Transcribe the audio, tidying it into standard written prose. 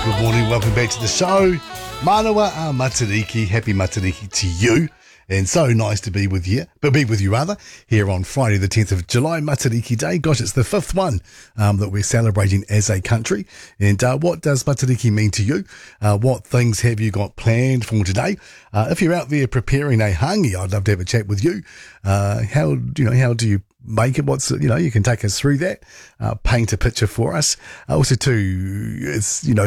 Good morning, welcome back to the show. Manawa a Matariki, happy Matariki to you. And so nice to be with you, here on Friday the 10th of July, Matariki Day. Gosh, it's the fifth one that we're celebrating as a country. And what does Matariki mean to you? What things have you got planned for today? If you're out there preparing a hangi, I'd love to have a chat with you. How do you make it? You can take us through that, paint a picture for us. Also too, it's,